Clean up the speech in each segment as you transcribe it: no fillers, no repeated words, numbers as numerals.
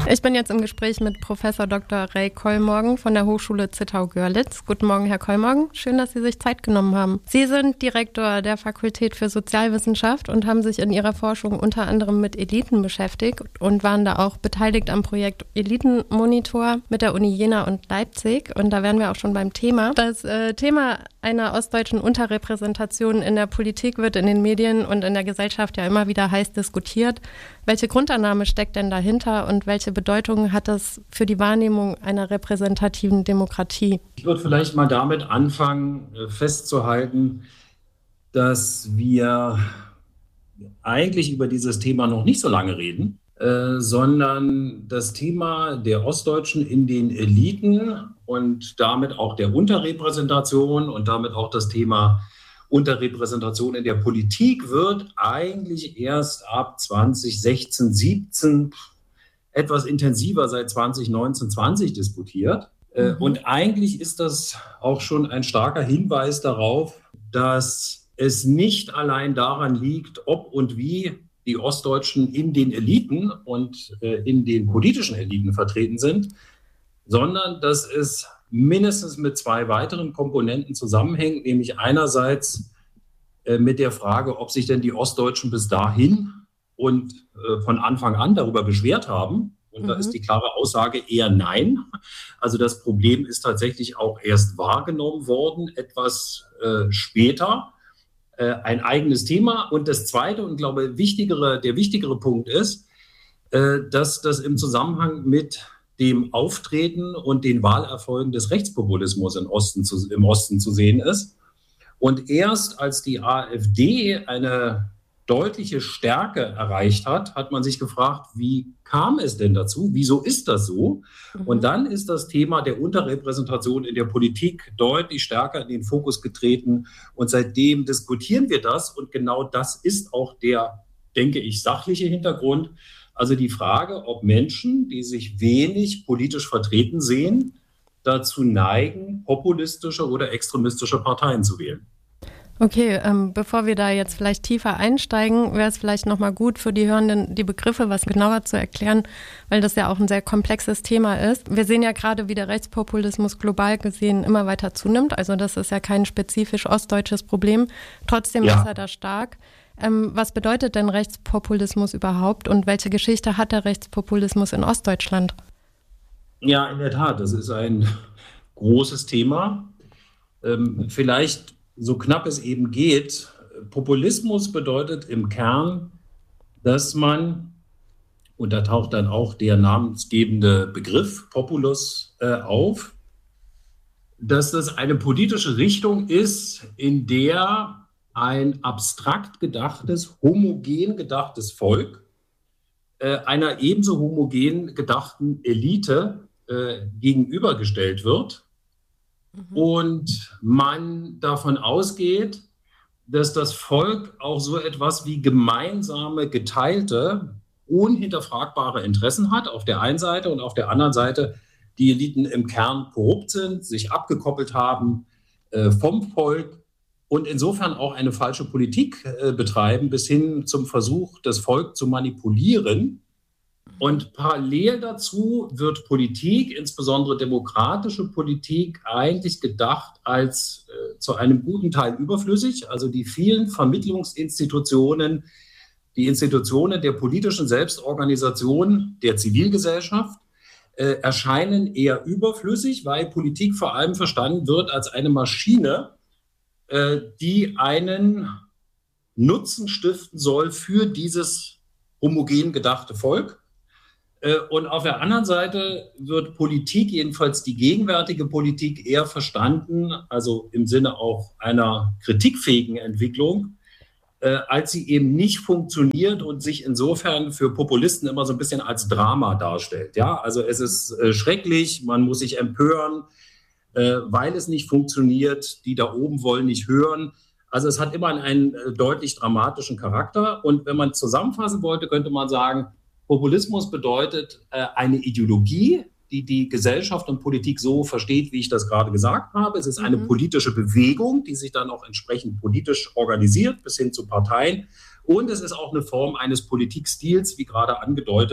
Ich bin jetzt im Gespräch mit Professor Dr. Ray Kollmorgen von der Hochschule Zittau-Görlitz. Guten Morgen, Herr Kollmorgen. Schön, dass Sie sich Zeit genommen haben. Sie sind Direktor der Fakultät für Sozialwissenschaft und haben sich in Ihrer Forschung unter anderem mit Eliten beschäftigt und waren da auch beteiligt am Projekt Elitenmonitor mit der Uni Jena und Leipzig. Und da wären wir auch schon beim Thema. Das Thema einer ostdeutschen Unterrepräsentation in der Politik wird in den Medien und in der Gesellschaft ja immer wieder heiß diskutiert. Welche Grundannahme steckt denn dahinter und welche Bedeutung hat das für die Wahrnehmung einer repräsentativen Demokratie? Ich würde vielleicht mal damit anfangen, festzuhalten, dass wir eigentlich über dieses Thema noch nicht so lange reden, sondern das Thema der Ostdeutschen in den Eliten und damit auch der Unterrepräsentation und damit auch das Thema Unterrepräsentation in der Politik wird eigentlich erst ab 2016, 17 etwas intensiver seit 2019, 20 diskutiert. Und eigentlich ist das auch schon ein starker Hinweis darauf, dass es nicht allein daran liegt, ob und wie die Ostdeutschen in den Eliten und in den politischen Eliten vertreten sind, sondern dass es mindestens mit zwei weiteren Komponenten zusammenhängt, nämlich einerseits mit der Frage, ob sich denn die Ostdeutschen bis dahin und von Anfang an darüber beschwert haben. Und da ist die klare Aussage eher nein. Also das Problem ist tatsächlich auch erst wahrgenommen worden, etwas später. Ein eigenes Thema. Und das zweite und glaube der wichtigere Punkt ist, dass das im Zusammenhang mit dem Auftreten und den Wahlerfolgen des Rechtspopulismus im Osten zu sehen ist. Und erst als die AfD eine deutliche Stärke erreicht hat, hat man sich gefragt, wie kam es denn dazu? Wieso ist das so? Und dann ist das Thema der Unterrepräsentation in der Politik deutlich stärker in den Fokus getreten. Und seitdem diskutieren wir das. Und genau das ist auch der, denke ich, sachliche Hintergrund. Also die Frage, ob Menschen, die sich wenig politisch vertreten sehen, dazu neigen, populistische oder extremistische Parteien zu wählen. Okay, bevor wir da jetzt vielleicht tiefer einsteigen, wäre es vielleicht nochmal gut für die Hörenden, die Begriffe was genauer zu erklären, weil das ja auch ein sehr komplexes Thema ist. Wir sehen ja gerade, wie der Rechtspopulismus global gesehen immer weiter zunimmt. Also das ist ja kein spezifisch ostdeutsches Problem. Trotzdem ist er da stark. Was bedeutet denn Rechtspopulismus überhaupt und welche Geschichte hat der Rechtspopulismus in Ostdeutschland? Ja, in der Tat, das ist ein großes Thema. Vielleicht so knapp es eben geht. Populismus bedeutet im Kern, dass man, und da taucht dann auch der namensgebende Begriff Populus auf, dass das eine politische Richtung ist, in der ein abstrakt gedachtes, homogen gedachtes Volk einer ebenso homogen gedachten Elite gegenübergestellt wird. Und man davon ausgeht, dass das Volk auch so etwas wie gemeinsame, geteilte, unhinterfragbare Interessen hat, auf der einen Seite, und auf der anderen Seite die Eliten im Kern korrupt sind, sich abgekoppelt haben vom Volk und insofern auch eine falsche Politik betreiben, bis hin zum Versuch, das Volk zu manipulieren. Und parallel dazu wird Politik, insbesondere demokratische Politik, eigentlich gedacht als zu einem guten Teil überflüssig. Also die vielen Vermittlungsinstitutionen, die Institutionen der politischen Selbstorganisation, der Zivilgesellschaft, erscheinen eher überflüssig, weil Politik vor allem verstanden wird als eine Maschine, die einen Nutzen stiften soll für dieses homogen gedachte Volk. Und auf der anderen Seite wird Politik, jedenfalls die gegenwärtige Politik, eher verstanden, also im Sinne auch einer kritikfähigen Entwicklung, als sie eben nicht funktioniert und sich insofern für Populisten immer so ein bisschen als Drama darstellt. Ja, also es ist schrecklich, man muss sich empören, weil es nicht funktioniert, die da oben wollen nicht hören. Also es hat immer einen deutlich dramatischen Charakter. Und wenn man zusammenfassen wollte, könnte man sagen, Populismus bedeutet eine Ideologie, die die Gesellschaft und Politik so versteht, wie ich das gerade gesagt habe. Es ist eine politische Bewegung, die sich dann auch entsprechend politisch organisiert, bis hin zu Parteien. Und es ist auch eine Form eines Politikstils, wie gerade angedeutet,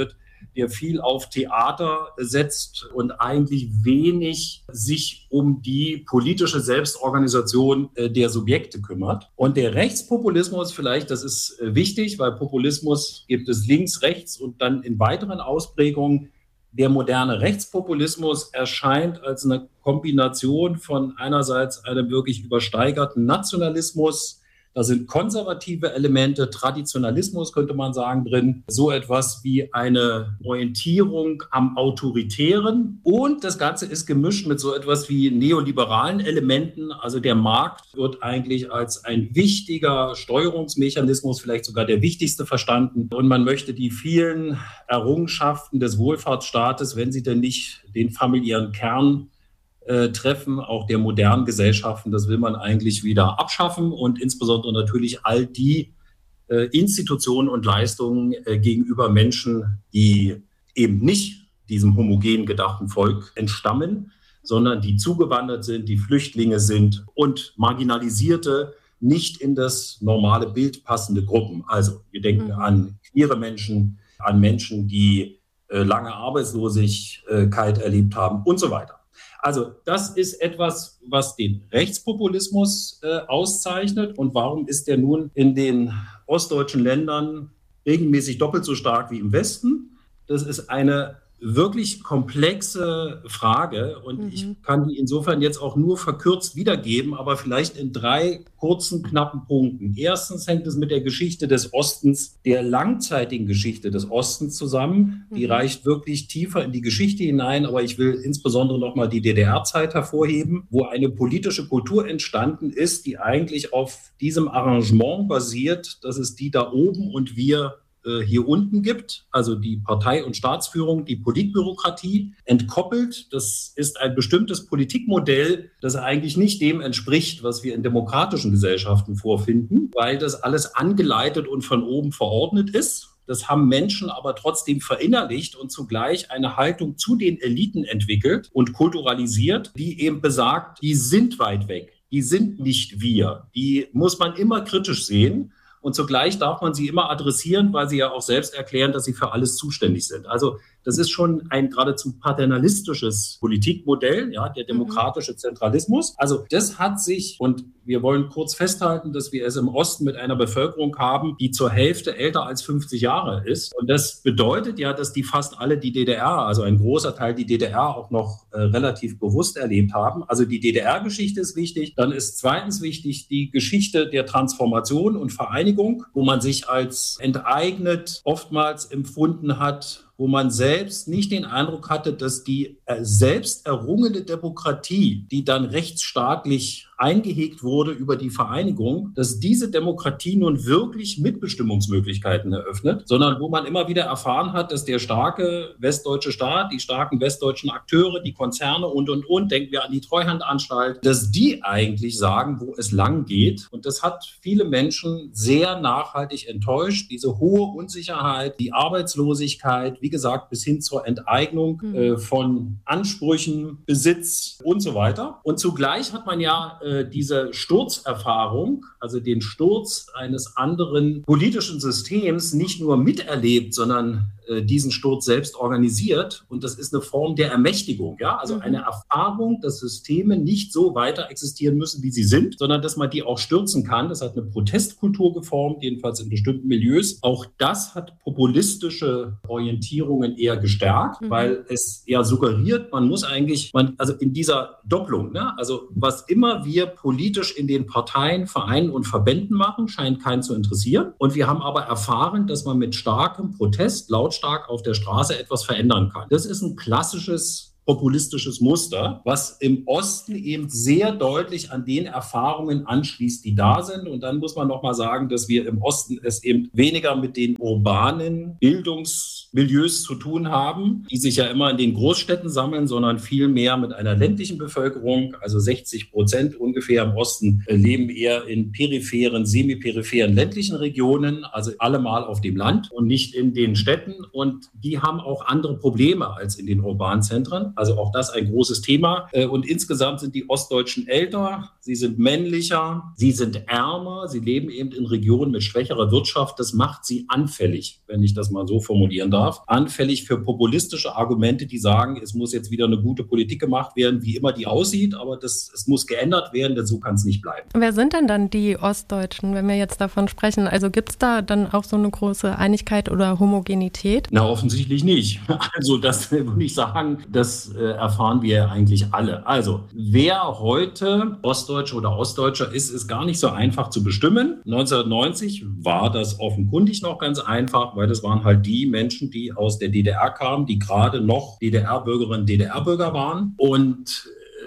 der viel auf Theater setzt und eigentlich wenig sich um die politische Selbstorganisation der Subjekte kümmert. Und der Rechtspopulismus vielleicht, das ist wichtig, weil Populismus gibt es links, rechts und dann in weiteren Ausprägungen. Der moderne Rechtspopulismus erscheint als eine Kombination von einerseits einem wirklich übersteigerten Nationalismus. Da sind konservative Elemente, Traditionalismus könnte man sagen drin, so etwas wie eine Orientierung am Autoritären. Und das Ganze ist gemischt mit so etwas wie neoliberalen Elementen. Also der Markt wird eigentlich als ein wichtiger Steuerungsmechanismus, vielleicht sogar der wichtigste, verstanden. Und man möchte die vielen Errungenschaften des Wohlfahrtsstaates, wenn sie denn nicht den familiären Kern treffen, auch der modernen Gesellschaften, das will man eigentlich wieder abschaffen und insbesondere natürlich all die Institutionen und Leistungen gegenüber Menschen, die eben nicht diesem homogen gedachten Volk entstammen, sondern die zugewandert sind, die Flüchtlinge sind und marginalisierte, nicht in das normale Bild passende Gruppen. Also wir denken an queere Menschen, an Menschen, die lange Arbeitslosigkeit erlebt haben und so weiter. Also das ist etwas, was den Rechtspopulismus auszeichnet. Und warum ist der nun in den ostdeutschen Ländern regelmäßig doppelt so stark wie im Westen? Das ist eine wirklich komplexe Frage und ich kann die insofern jetzt auch nur verkürzt wiedergeben, aber vielleicht in 3 kurzen, knappen Punkten. Erstens hängt es mit der Geschichte des Ostens, der langzeitigen Geschichte des Ostens zusammen. Die reicht wirklich tiefer in die Geschichte hinein, aber ich will insbesondere nochmal die DDR-Zeit hervorheben, wo eine politische Kultur entstanden ist, die eigentlich auf diesem Arrangement basiert, dass es die da oben und wir hier unten gibt, also die Partei- und Staatsführung, die Politbürokratie, entkoppelt. Das ist ein bestimmtes Politikmodell, das eigentlich nicht dem entspricht, was wir in demokratischen Gesellschaften vorfinden, weil das alles angeleitet und von oben verordnet ist. Das haben Menschen aber trotzdem verinnerlicht und zugleich eine Haltung zu den Eliten entwickelt und kulturalisiert, die eben besagt, die sind weit weg, die sind nicht wir. Die muss man immer kritisch sehen. Und zugleich darf man sie immer adressieren, weil sie ja auch selbst erklären, dass sie für alles zuständig sind. Also das ist schon ein geradezu paternalistisches Politikmodell, ja, der demokratische Zentralismus. Also das hat sich, und wir wollen kurz festhalten, dass wir es im Osten mit einer Bevölkerung haben, die zur Hälfte älter als 50 Jahre ist. Und das bedeutet ja, dass die fast alle die DDR, also ein großer Teil die DDR auch noch relativ bewusst erlebt haben. Also die DDR-Geschichte ist wichtig. Dann ist zweitens wichtig die Geschichte der Transformation und Vereinigung, wo man sich als enteignet oftmals empfunden hat, wo man selbst nicht den Eindruck hatte, dass die selbst errungene Demokratie, die dann rechtsstaatlich eingehegt wurde über die Vereinigung, dass diese Demokratie nun wirklich Mitbestimmungsmöglichkeiten eröffnet, sondern wo man immer wieder erfahren hat, dass der starke westdeutsche Staat, die starken westdeutschen Akteure, die Konzerne und, denken wir an die Treuhandanstalt, dass die eigentlich sagen, wo es lang geht. Und das hat viele Menschen sehr nachhaltig enttäuscht. Diese hohe Unsicherheit, die Arbeitslosigkeit, wie gesagt, bis hin zur Enteignung von Ansprüchen, Besitz und so weiter. Und zugleich hat man ja diese Sturzerfahrung, also den Sturz eines anderen politischen Systems, nicht nur miterlebt, sondern diesen Sturz selbst organisiert. Und das ist eine Form der Ermächtigung, ja, also eine Erfahrung, dass Systeme nicht so weiter existieren müssen, wie sie sind, sondern dass man die auch stürzen kann. Das hat eine Protestkultur geformt, jedenfalls in bestimmten Milieus. Auch das hat populistische Orientierungen eher gestärkt, weil es eher suggeriert, man muss eigentlich, also in dieser Doppelung, ne, also was immer wir politisch in den Parteien, Vereinen und Verbänden machen, scheint keinen zu interessieren. Und wir haben aber erfahren, dass man mit starkem Protest, lautstark auf der Straße etwas verändern kann. Das ist ein klassisches populistisches Muster, was im Osten eben sehr deutlich an den Erfahrungen anschließt, die da sind. Und dann muss man noch mal sagen, dass wir im Osten es eben weniger mit den urbanen Bildungsmilieus zu tun haben, die sich ja immer in den Großstädten sammeln, sondern viel mehr mit einer ländlichen Bevölkerung. Also 60% ungefähr im Osten leben eher in peripheren, semiperipheren ländlichen Regionen, also allemal auf dem Land und nicht in den Städten. Und die haben auch andere Probleme als in den urbanen Zentren. Also auch das ein großes Thema. Und insgesamt sind die Ostdeutschen älter, sie sind männlicher, sie sind ärmer, sie leben eben in Regionen mit schwächerer Wirtschaft. Das macht sie anfällig, wenn ich das mal so formulieren darf, anfällig für populistische Argumente, die sagen, es muss jetzt wieder eine gute Politik gemacht werden, wie immer die aussieht, aber es muss geändert werden, denn so kann es nicht bleiben. Wer sind denn dann die Ostdeutschen, wenn wir jetzt davon sprechen? Also gibt es da dann auch so eine große Einigkeit oder Homogenität? Na, offensichtlich nicht. Also das würde ich sagen, das erfahren wir eigentlich alle. Also wer heute Ostdeutscher oder Ostdeutscher ist gar nicht so einfach zu bestimmen. 1990 war das offenkundig noch ganz einfach, weil das waren halt die Menschen, die aus der DDR kamen, die gerade noch DDR-Bürgerinnen, DDR-Bürger waren. Und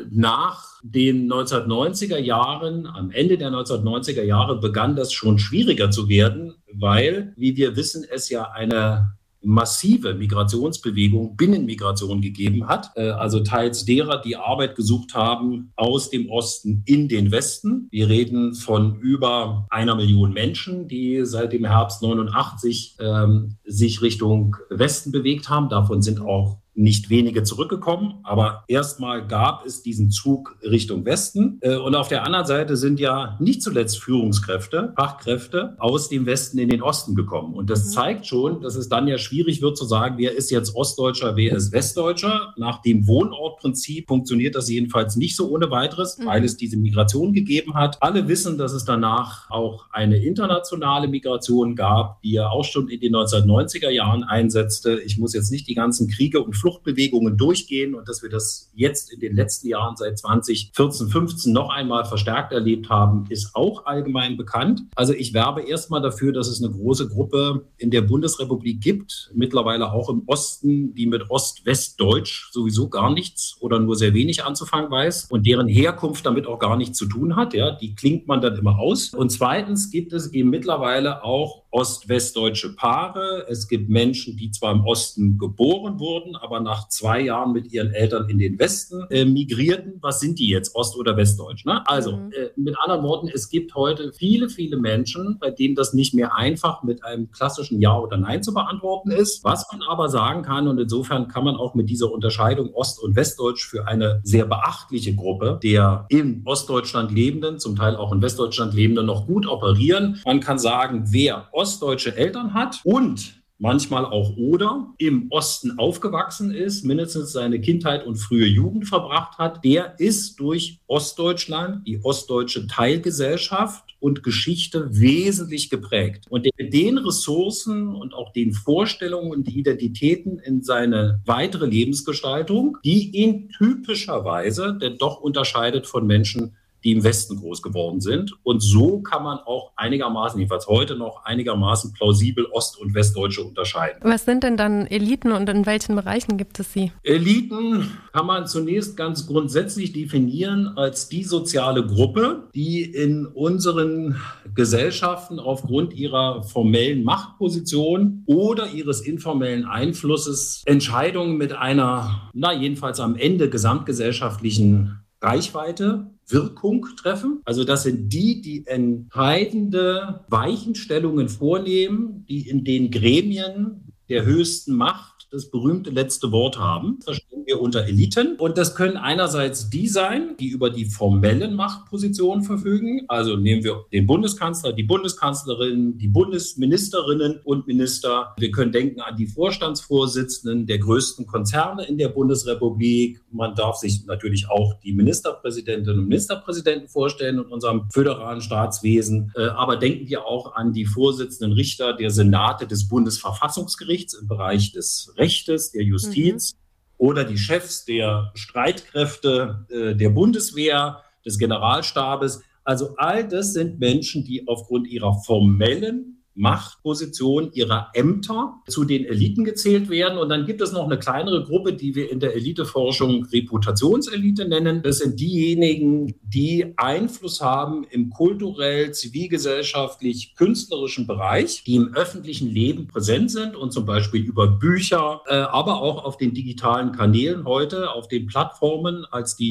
nach den 1990er Jahren, am Ende der 1990er Jahre, begann das schon schwieriger zu werden, weil, wie wir wissen, es ja eine massive Migrationsbewegung, Binnenmigration gegeben hat. Also teils derer, die Arbeit gesucht haben aus dem Osten in den Westen. Wir reden von über 1 Million Menschen, die seit dem Herbst 89 sich Richtung Westen bewegt haben. Davon sind auch nicht wenige zurückgekommen, aber erstmal gab es diesen Zug Richtung Westen. Und auf der anderen Seite sind ja nicht zuletzt Führungskräfte, Fachkräfte aus dem Westen in den Osten gekommen. Und das zeigt schon, dass es dann ja schwierig wird zu sagen, wer ist jetzt Ostdeutscher, wer ist Westdeutscher. Nach dem Wohnortprinzip funktioniert das jedenfalls nicht so ohne weiteres, weil es diese Migration gegeben hat. Alle wissen, dass es danach auch eine internationale Migration gab, die ja auch schon in den 1990er Jahren einsetzte. Ich muss jetzt nicht die ganzen Kriege und Fluchtbewegungen durchgehen und dass wir das jetzt in den letzten Jahren seit 2014, 15 noch einmal verstärkt erlebt haben, ist auch allgemein bekannt. Also ich werbe erstmal dafür, dass es eine große Gruppe in der Bundesrepublik gibt, mittlerweile auch im Osten, die mit Ost-West-Deutsch sowieso gar nichts oder nur sehr wenig anzufangen weiß und deren Herkunft damit auch gar nichts zu tun hat. Ja, die klingt man dann immer aus. Und zweitens gibt es eben mittlerweile auch ost-westdeutsche Paare. Es gibt Menschen, die zwar im Osten geboren wurden, aber nach 2 Jahren mit ihren Eltern in den Westen migrierten. Was sind die jetzt, ost- oder westdeutsch? Ne? Also mit anderen Worten, es gibt heute viele, viele Menschen, bei denen das nicht mehr einfach mit einem klassischen Ja oder Nein zu beantworten ist. Was man aber sagen kann, und insofern kann man auch mit dieser Unterscheidung Ost- und Westdeutsch für eine sehr beachtliche Gruppe der in Ostdeutschland Lebenden, zum Teil auch in Westdeutschland Lebenden, noch gut operieren. Man kann sagen, wer ostdeutsche Eltern hat und manchmal auch oder im Osten aufgewachsen ist, mindestens seine Kindheit und frühe Jugend verbracht hat, der ist durch Ostdeutschland, die ostdeutsche Teilgesellschaft und Geschichte wesentlich geprägt. Und der mit den Ressourcen und auch den Vorstellungen und Identitäten in seine weitere Lebensgestaltung, die ihn typischerweise denn doch unterscheidet von Menschen, die im Westen groß geworden sind. Und so kann man auch einigermaßen, jedenfalls heute noch, einigermaßen plausibel Ost- und Westdeutsche unterscheiden. Was sind denn dann Eliten und in welchen Bereichen gibt es sie? Eliten kann man zunächst ganz grundsätzlich definieren als die soziale Gruppe, die in unseren Gesellschaften aufgrund ihrer formellen Machtposition oder ihres informellen Einflusses Entscheidungen mit einer, jedenfalls am Ende gesamtgesellschaftlichen Reichweite, Wirkung treffen. Also das sind die entscheidende Weichenstellungen vornehmen, die in den Gremien der höchsten Macht das berühmte letzte Wort haben. Das verstehen wir unter Eliten. Und das können einerseits die sein, die über die formellen Machtpositionen verfügen. Also nehmen wir den Bundeskanzler, die Bundeskanzlerin, die Bundesministerinnen und Minister. Wir können denken an die Vorstandsvorsitzenden der größten Konzerne in der Bundesrepublik. Man darf sich natürlich auch die Ministerpräsidentinnen und Ministerpräsidenten vorstellen in unserem föderalen Staatswesen. Aber denken wir auch an die Vorsitzenden Richter der Senate des Bundesverfassungsgerichts im Bereich des Rechtes, der Justiz oder die Chefs der Streitkräfte der Bundeswehr, des Generalstabes. Also all das sind Menschen, die aufgrund ihrer formellen Machtposition ihrer Ämter zu den Eliten gezählt werden. Und dann gibt es noch eine kleinere Gruppe, die wir in der Eliteforschung Reputationselite nennen. Das sind diejenigen, die Einfluss haben im kulturell, zivilgesellschaftlich, künstlerischen Bereich, die im öffentlichen Leben präsent sind und zum Beispiel über Bücher, aber auch auf den digitalen Kanälen heute, auf den Plattformen als die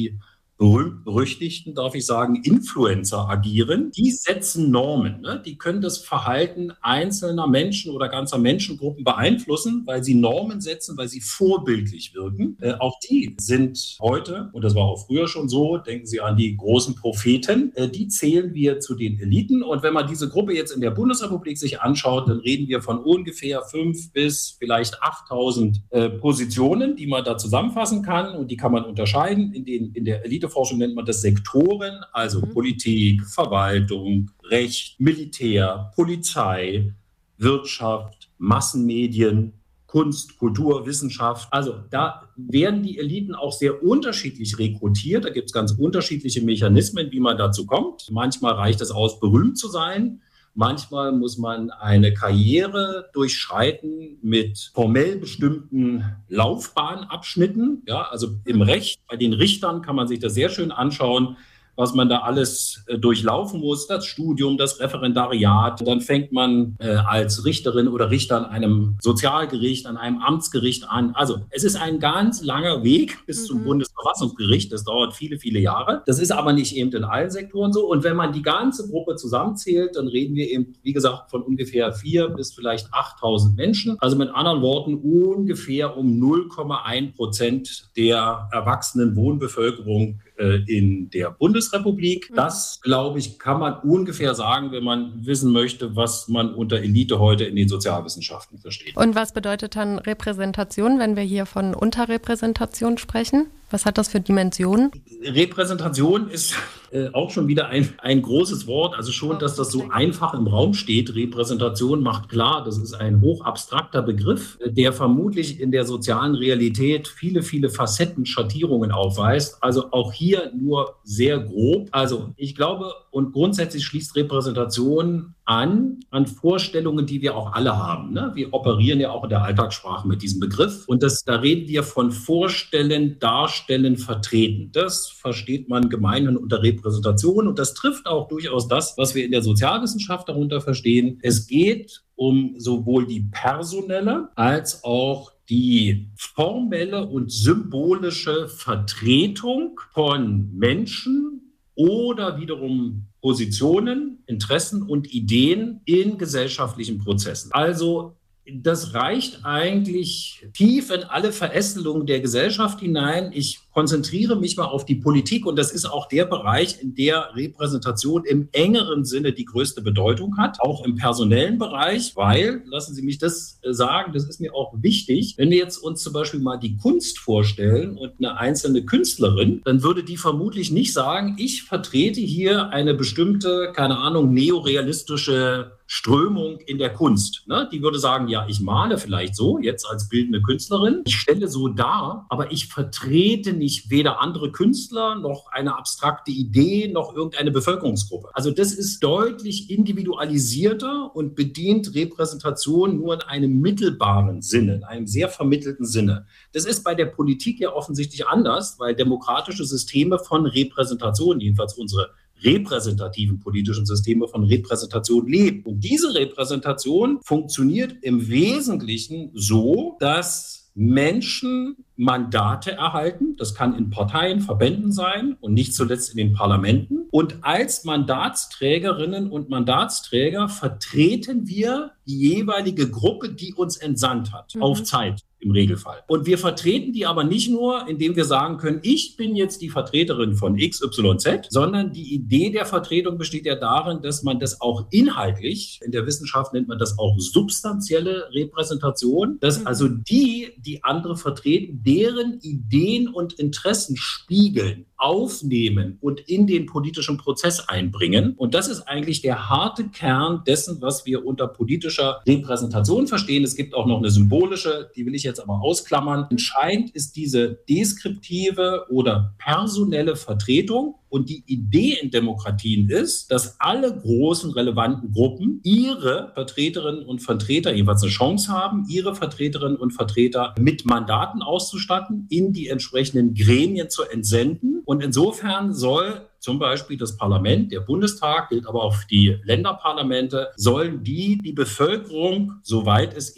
berühmt-berüchtigten, darf ich sagen, Influencer agieren. Die setzen Normen. Ne? Die können das Verhalten einzelner Menschen oder ganzer Menschengruppen beeinflussen, weil sie Normen setzen, weil sie vorbildlich wirken. Auch die sind heute, und das war auch früher schon so, denken Sie an die großen Propheten, die zählen wir zu den Eliten. Und wenn man diese Gruppe jetzt in der Bundesrepublik sich anschaut, dann reden wir von ungefähr 5.000 bis vielleicht 8.000 Positionen, die man da zusammenfassen kann. Und die kann man unterscheiden. In der Eliteforschung nennt man das Sektoren, also Politik, Verwaltung, Recht, Militär, Polizei, Wirtschaft, Massenmedien, Kunst, Kultur, Wissenschaft. Also da werden die Eliten auch sehr unterschiedlich rekrutiert. Da gibt es ganz unterschiedliche Mechanismen, wie man dazu kommt. Manchmal reicht es aus, berühmt zu sein. Manchmal muss man eine Karriere durchschreiten mit formell bestimmten Laufbahnabschnitten. Ja, also im Recht, bei den Richtern kann man sich das sehr schön anschauen, was man da alles durchlaufen muss, das Studium, das Referendariat. Dann fängt man als Richterin oder Richter an einem Sozialgericht, an einem Amtsgericht an. Also es ist ein ganz langer Weg bis zum Bundesverfassungsgericht. Das dauert viele, viele Jahre. Das ist aber nicht eben in allen Sektoren so. Und wenn man die ganze Gruppe zusammenzählt, dann reden wir eben, wie gesagt, von ungefähr 4.000 bis vielleicht 8.000 Menschen. Also mit anderen Worten ungefähr um 0,1% der erwachsenen Wohnbevölkerung in der Bundesrepublik. Das, glaube ich, kann man ungefähr sagen, wenn man wissen möchte, was man unter Elite heute in den Sozialwissenschaften versteht. Und was bedeutet dann Repräsentation, wenn wir hier von Unterrepräsentation sprechen? Was hat das für Dimensionen? Repräsentation ist auch schon wieder ein großes Wort. Also schon, dass das so einfach im Raum steht. Repräsentation macht klar, das ist ein hochabstrakter Begriff, der vermutlich in der sozialen Realität viele, viele Facetten, Schattierungen aufweist. Also auch hier nur sehr grob. Also ich glaube, und grundsätzlich schließt Repräsentation an Vorstellungen, die wir auch alle haben. Ne? Wir operieren ja auch in der Alltagssprache mit diesem Begriff. Und da reden wir von Vorstellen, Darstellen, Vertreten. Das versteht man gemeinhin unter Repräsentation. Und das trifft auch durchaus das, was wir in der Sozialwissenschaft darunter verstehen. Es geht um sowohl die personelle als auch die formelle und symbolische Vertretung von Menschen oder wiederum Positionen, Interessen und Ideen in gesellschaftlichen Prozessen. Also das reicht eigentlich tief in alle Verästelungen der Gesellschaft hinein. Ich konzentriere mich mal auf die Politik und das ist auch der Bereich, in der Repräsentation im engeren Sinne die größte Bedeutung hat, auch im personellen Bereich, weil, lassen Sie mich das sagen, das ist mir auch wichtig, wenn wir jetzt uns zum Beispiel mal die Kunst vorstellen und eine einzelne Künstlerin, dann würde die vermutlich nicht sagen, ich vertrete hier eine bestimmte, keine Ahnung, neorealistische Strömung in der Kunst. Ne? Die würde sagen, ja, ich male vielleicht so, jetzt als bildende Künstlerin, ich stelle so dar, aber ich vertrete nicht weder andere Künstler, noch eine abstrakte Idee, noch irgendeine Bevölkerungsgruppe. Also das ist deutlich individualisierter und bedient Repräsentation nur in einem mittelbaren Sinne, in einem sehr vermittelten Sinne. Das ist bei der Politik ja offensichtlich anders, weil demokratische Systeme von Repräsentation, jedenfalls unsere repräsentativen politischen Systeme von Repräsentation leben. Und diese Repräsentation funktioniert im Wesentlichen so, dass Menschen Mandate erhalten. Das kann in Parteien, Verbänden sein und nicht zuletzt in den Parlamenten. Und als Mandatsträgerinnen und Mandatsträger vertreten wir die jeweilige Gruppe, die uns entsandt hat, auf Zeit. Im Regelfall. Und wir vertreten die aber nicht nur, indem wir sagen können, ich bin jetzt die Vertreterin von XYZ, sondern die Idee der Vertretung besteht ja darin, dass man das auch inhaltlich, in der Wissenschaft nennt man das auch substanzielle Repräsentation, dass also die andere vertreten, deren Ideen und Interessen spiegeln, aufnehmen und in den politischen Prozess einbringen. Und das ist eigentlich der harte Kern dessen, was wir unter politischer Repräsentation verstehen. Es gibt auch noch eine symbolische, die will ich jetzt aber ausklammern. Entscheidend ist diese deskriptive oder personelle Vertretung. Und die Idee in Demokratien ist, dass alle großen relevanten Gruppen ihre Vertreterinnen und Vertreter jeweils eine Chance haben, ihre Vertreterinnen und Vertreter mit Mandaten auszustatten, in die entsprechenden Gremien zu entsenden. Und insofern soll zum Beispiel das Parlament, der Bundestag, gilt aber auch für die Länderparlamente, sollen die Bevölkerung, soweit es